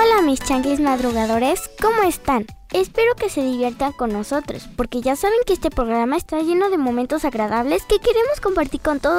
Hola mis changuis madrugadores, ¿cómo están? Espero que se diviertan con nosotros, porque ya saben que este programa está lleno de momentos agradables que queremos compartir con todos